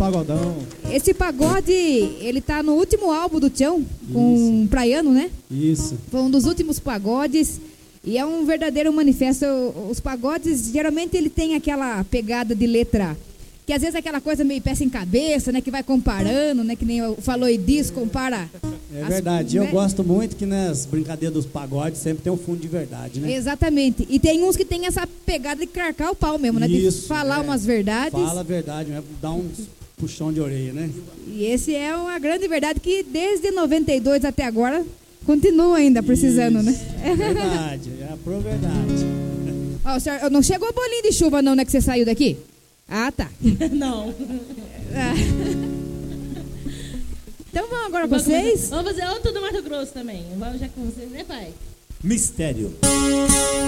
pagodão. Esse pagode, ele tá no último álbum do Tião, com Praiano, né? Isso. Foi um dos últimos pagodes e é um verdadeiro manifesto. Os pagodes, geralmente, ele tem aquela pegada de letra, que às vezes é aquela coisa meio peça em cabeça, né? Que vai comparando, né? Que nem falou e diz, compara. É verdade, eu gosto muito que nas brincadeiras dos pagodes sempre tem um fundo de verdade, né? Exatamente. E tem uns que tem essa pegada de carcar o pau mesmo, né? Isso, de falar umas verdades. Fala a verdade, né? Dá um puxão de orelha, né? E esse é uma grande verdade que desde 92 até agora continua ainda precisando, Isso, né? É verdade, é a pro verdade. Ó, senhor, não chegou bolinho de chuva não, né? Que você saiu daqui? Ah, tá. Não. Então vamos agora com vocês. Vamos fazer outro do Mato Grosso também. Vamos já com vocês, né, pai? Mistério.